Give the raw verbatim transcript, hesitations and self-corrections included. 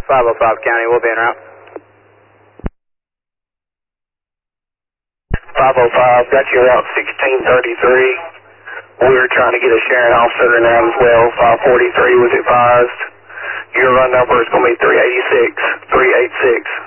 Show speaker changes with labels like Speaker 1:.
Speaker 1: five oh five County, we'll be en route.
Speaker 2: five oh five, got you route sixteen thirty-three. We're trying to get a sharing officer in there as well. five forty-three was advised. Your run number is going to be three eighty-six, three eighty-six.